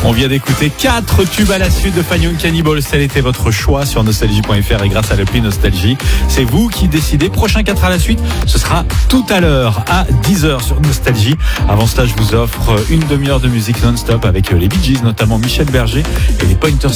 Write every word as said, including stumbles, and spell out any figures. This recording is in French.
On vient d'écouter quatre tubes à la suite de Fanion Cannibal. Tel était votre choix sur nostalgie point f r et grâce à l'appli Nostalgie, c'est vous qui décidez. Prochain quatre à la suite, ce sera tout à l'heure à dix heures sur Nostalgie. Avant cela, je vous offre une demi-heure de musique non-stop avec les Bee Gees, notamment Michel Berger et les Pointers